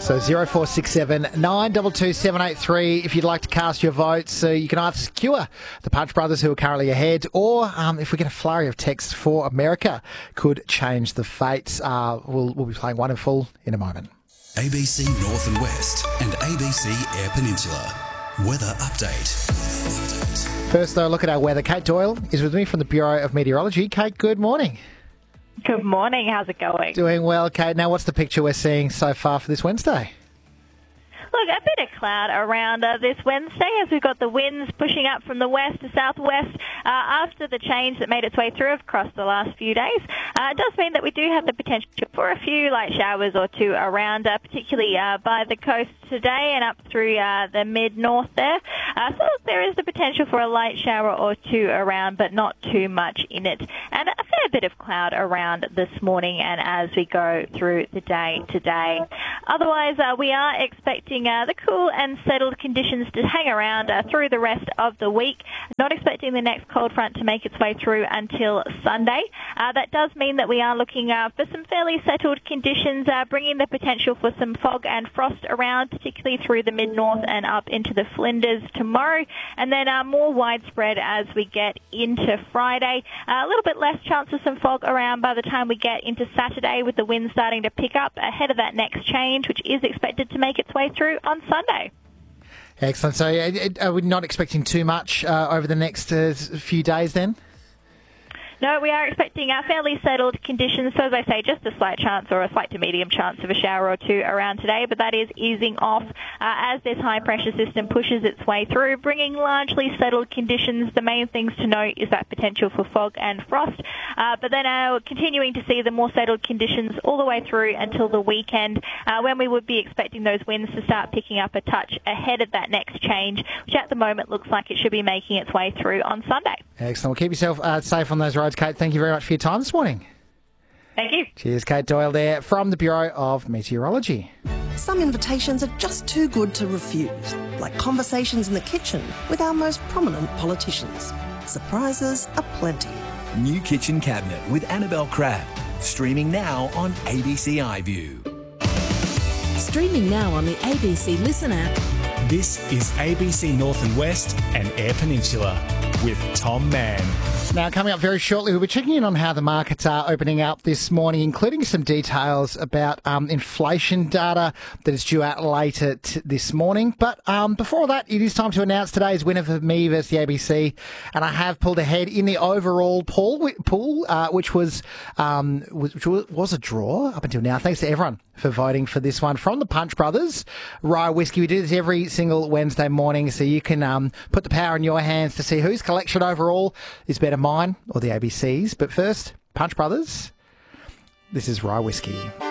So 0467 922 783 if you'd like to cast your vote. So you can either secure the Punch Brothers, who are currently ahead, or if we get a flurry of texts for America, could change the fates. We'll be playing One in Full in a moment. ABC North and West and ABC Air Peninsula. Weather update. First, though, look at our weather. Kate Doyle is with me from the Bureau of Meteorology. Kate, good morning. Good morning. How's it going? Doing well, Kate. Now, what's the picture we're seeing so far for this Wednesday? Look, a bit of cloud around this Wednesday as we've got the winds pushing up from the west to southwest after the change that made its way through across the last few days. It does mean that we do have the potential for a few light showers or two around, particularly by the coast today and up through the mid-north there. So there is the potential for a light shower or two around, but not too much in it. And a fair bit of cloud around this morning and as we go through the day today. Otherwise, we are expecting the cool and settled conditions to hang around through the rest of the week. Not expecting the next cold front to make its way through until Sunday. That does mean that we are looking for some fairly settled conditions, bringing the potential for some fog and frost around, particularly through the mid-north and up into the Flinders tomorrow, and then more widespread as we get into Friday. A little bit less chance of some fog around by the time we get into Saturday, with the wind starting to pick up ahead of that next change, which is expected to make its way through on Sunday. Excellent. So are we not expecting too much over the next few days then? No, we are expecting fairly settled conditions. So as I say, just a slight chance or a slight to medium chance of a shower or two around today, but that is easing off as this high-pressure system pushes its way through, bringing largely settled conditions. The main things to note is that potential for fog and frost, but then continuing to see the more settled conditions all the way through until the weekend, when we would be expecting those winds to start picking up a touch ahead of that next change, which at the moment looks like it should be making its way through on Sunday. Excellent. Well, keep yourself safe on those roads, Kate. Thank you very much for your time this morning. Thank you. Cheers, Kate Doyle there from the Bureau of Meteorology. Some invitations are just too good to refuse, like conversations in the kitchen with our most prominent politicians. Surprises aplenty. New Kitchen Cabinet with Annabelle Crabb. Streaming now on ABC iView. Streaming now on the ABC Listen app. This is ABC North and West and Air Peninsula with Tom Mann. Now, coming up very shortly, we'll be checking in on how the markets are opening up this morning, including some details about inflation data that is due out later this morning. But before that, it is time to announce today's winner for me versus the ABC. And I have pulled ahead in the overall pool, which was a draw up until now. Thanks to everyone for voting for this one. From the Punch Brothers, Rye Whiskey. We do this every single Wednesday morning, so you can put the power in your hands to see whose collection overall is better, mine or the ABC's. But first, Punch Brothers, this is Rye Whiskey.